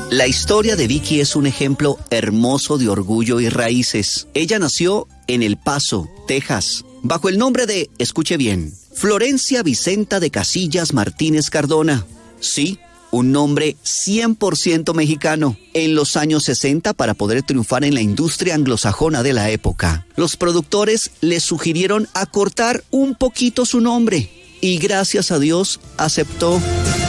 La historia de Vicky es un ejemplo hermoso de orgullo y raíces. Ella nació en El Paso, Texas, bajo el nombre de, escuche bien, Florencia Vicenta de Casillas Martínez Cardona. Sí, un nombre 100% mexicano. En los años 60, para poder triunfar en la industria anglosajona de la época, los productores le sugirieron acortar un poquito su nombre y gracias a Dios aceptó.